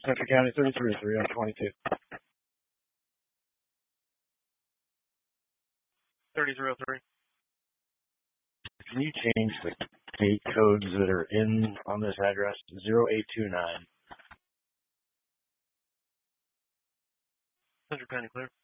Central County 3303 on 22. 3303. Can you change the gate codes that are on this address? 0829. Central County clear.